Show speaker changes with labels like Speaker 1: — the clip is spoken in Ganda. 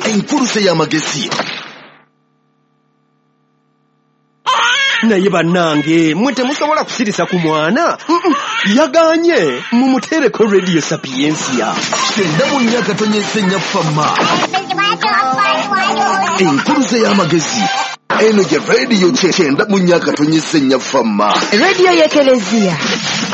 Speaker 1: Enkuluze y'amagezi.
Speaker 2: Naye bannange mwe temusobola kusirisa ku mwana yaganye mumutereko Radio Sapiensia.
Speaker 1: Kyenda mu nnya katonyesa ennya famma. Enkuluze y'amagezi. Eno gye Radio kyenda mu nnya katonyesa ennya famma.
Speaker 3: Radio y'Ekelezia.